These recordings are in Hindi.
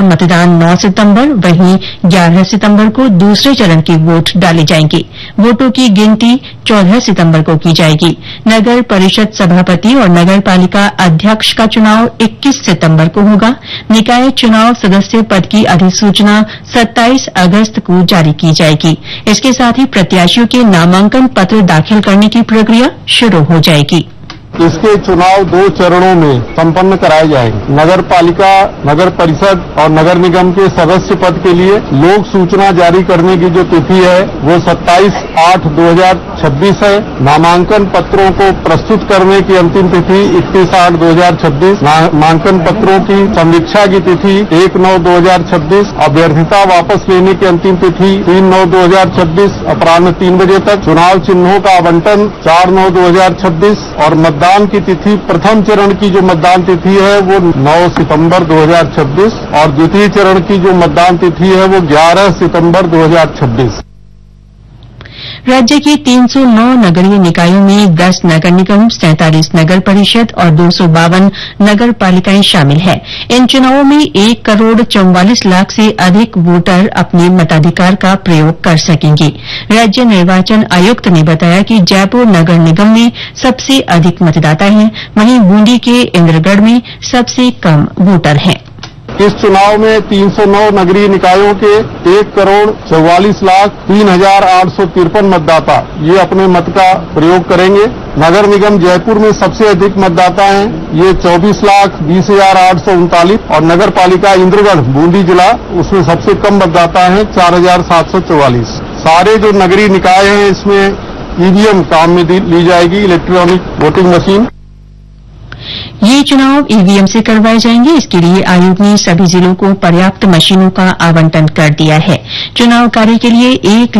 मतदान 9 सितंबर वहीं 11 सितंबर को दूसरे चरण के वोट डाले जाएंगे। वोटों की गिनती 14 सितंबर को की जाएगी। नगर परिषद सभापति और नगर पालिका अध्यक्ष का चुनाव 21 सितंबर को होगा। निकाय चुनाव सदस्य पद की अधिसूचना 27 अगस्त को जारी की जाएगी। इसके साथ ही प्रत्याशियों के नामांकन पत्र दाखिल करने की प्रक्रिया शुरू हो जाएगी। इसके चुनाव 2 चरणों में संपन्न कराए जाएंगे। नगर पालिका, नगर परिषद और नगर निगम के सदस्य पद के लिए लोक सूचना जारी करने की जो तिथि है वो 27/8/2026 है। नामांकन पत्रों को प्रस्तुत करने की अंतिम तिथि 31/8/2026। नामांकन पत्रों की समीक्षा की तिथि 1/9/2026। अभ्यर्थिता वापस लेने की अंतिम तिथि 3/9/2026 अपराह्न 3 बजे तक। चुनाव चिन्हों का आवंटन 4/9/2026 और मतदान की तिथि प्रथम चरण की जो मतदान तिथि है वो 9 सितंबर 2026 और द्वितीय चरण की जो मतदान तिथि है वो 11 सितंबर 2026। राज्य के 309 नगरीय निकायों में 10 नगर निगम, 47 नगर परिषद और 252 नगर पालिकाएं शामिल हैं। इन चुनावों में 1 करोड़ 44 लाख से अधिक वोटर अपने मताधिकार का प्रयोग कर सकेंगे। राज्य निर्वाचन आयुक्त ने बताया कि जयपुर नगर निगम में सबसे अधिक मतदाता हैं, वहीं बूंदी के इंद्रगढ़ में सबसे कम वोटर हैं। इस चुनाव में 309 नगरीय निकायों के 1 करोड़ 44 लाख 3,853 मतदाता ये अपने मत का प्रयोग करेंगे। नगर निगम जयपुर में सबसे अधिक मतदाता हैं, ये 24 लाख 20,839 और नगर पालिका इंद्रगढ़ बूंदी जिला उसमें सबसे कम मतदाता हैं 4,744। सारे जो नगरीय निकाय हैं इसमें ईवीएम काम में ली जाएगी, इलेक्ट्रॉनिक वोटिंग मशीन। ये चुनाव ईवीएम से करवाए जाएंगे। इसके लिए आयोग ने सभी जिलों को पर्याप्त मशीनों का आवंटन कर दिया है। चुनाव कार्य के लिए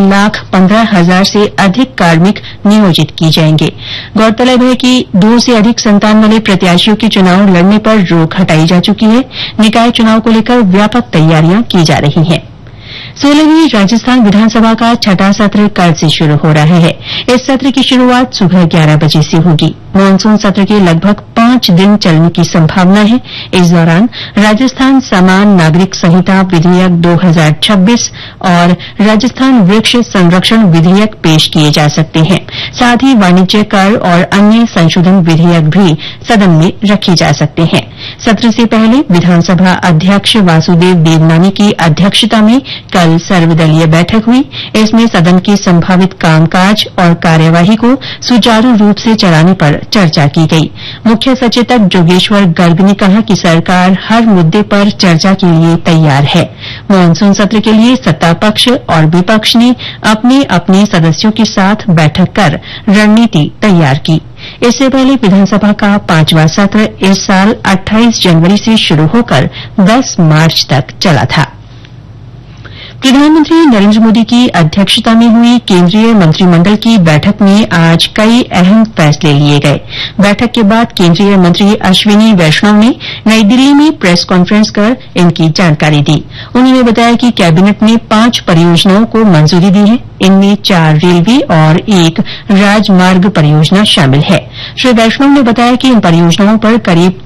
1,15,000 से अधिक कार्मिक नियोजित किए जाएंगे। गौरतलब है कि 2 से अधिक संतान वाले प्रत्याशियों के चुनाव लड़ने पर रोक हटाई जा चुकी है। निकाय चुनाव को लेकर व्यापक तैयारियां की जा रही हैं। 16वीं राजस्थान विधानसभा का छठा सत्र कल से शुरू हो रहा है। इस सत्र की शुरूआत सुबह 11 बजे से होगी। मानसून सत्र के लगभग 5 दिन चलने की संभावना है। इस दौरान राजस्थान समान नागरिक संहिता विधेयक 2026 और राजस्थान वृक्ष संरक्षण विधेयक पेश किए जा सकते हैं। साथ ही वाणिज्य कर और अन्य संशोधन विधेयक भी सदन में रखे जा सकते हैं। सत्र से पहले विधानसभा अध्यक्ष वासुदेव देवनानी की अध्यक्षता में कल सर्वदलीय बैठक हुई। इसमें सदन के संभावित कामकाज और कार्यवाही को सुचारू रूप से चलाने पर चर्चा की गई। मुख्य सचेतक जोगेश्वर गर्ग ने कहा कि सरकार हर मुद्दे पर चर्चा के लिए तैयार है। मानसून सत्र के लिए सत्ता पक्ष और विपक्ष ने अपने अपने सदस्यों के साथ बैठक कर रणनीति तैयार की। इससे पहले विधानसभा का 5वां सत्र इस साल 28 जनवरी से शुरू होकर 10 मार्च तक चला था। प्रधानमंत्री नरेंद्र मोदी की अध्यक्षता में हुई केंद्रीय मंत्रिमंडल की बैठक में आज कई अहम फैसले लिए गए। बैठक के बाद केंद्रीय मंत्री अश्विनी वैष्णव ने नई दिल्ली में प्रेस कॉन्फ्रेंस कर इनकी जानकारी दी। उन्होंने बताया कि कैबिनेट ने 5 परियोजनाओं को मंजूरी दी है। इनमें 4 रेलवे और 1 राजमार्ग परियोजना शामिल है। श्री वैष्णव ने बताया कि इन परियोजनाओं पर करीब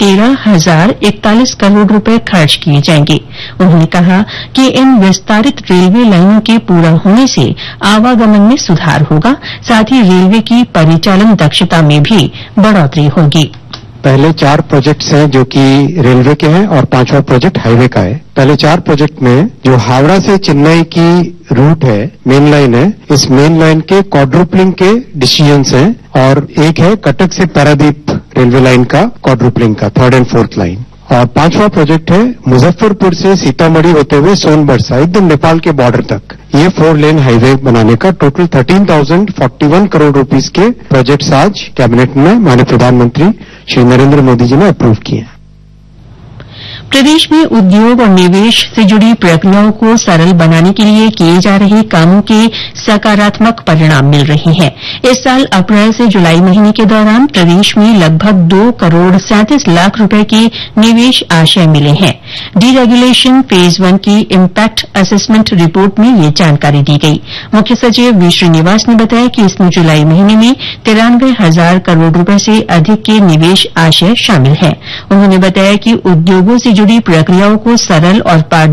13,041 करोड़ रुपए खर्च किए जाएंगे। उन्होंने कहा कि इन विस्तारित रेलवे लाइनों के पूरा होने से आवागमन में सुधार होगा, साथ ही रेलवे की परिचालन दक्षता में भी बढ़ोतरी होगी। पहले 4 प्रोजेक्ट्स हैं जो कि रेलवे के हैं और 5वां प्रोजेक्ट हाईवे का है। पहले 4 प्रोजेक्ट में जो हावड़ा से चेन्नई की रूट है, मेन लाइन है, इस मेन लाइन के क्वाड्रुपलिंग के डिसीजंस हैं और एक है कटक से पारादीप रेलवे लाइन का क्वाड्रुपलिंग का 3rd और 4th लाइन। और 5वां प्रोजेक्ट है मुजफ्फरपुर से सीतामढ़ी होते हुए सोनबरसा एकदम नेपाल के बॉर्डर तक ये 4 लेन हाईवे बनाने का टोटल 13,041 करोड़ रुपीस के प्रोजेक्ट्स आज कैबिनेट में माननीय प्रधानमंत्री श्री नरेंद्र मोदी जी ने अप्रूव किए। प्रदेश में उद्योग और निवेश से जुड़ी प्रक्रियाओं को सरल बनाने के लिए किए जा रहे कामों के सकारात्मक परिणाम मिल रहे हैं। इस साल अप्रैल से जुलाई महीने के दौरान प्रदेश में लगभग 2 करोड़ 37 लाख रुपए के निवेश आशय मिले हैं। डीरेगुलेशन फेज 1 की इम्पैक्ट असेसमेंट रिपोर्ट में ये जानकारी दी गई। मुख्य सचिव वी श्रीनिवास ने बताया कि इसमें जुलाई महीने में 93,000 करोड़ रुपए से अधिक के निवेश आशय शामिल हैं। उन्होंने बताया कि उद्योगों से जुड़ी प्रक्रियाओं को सरल और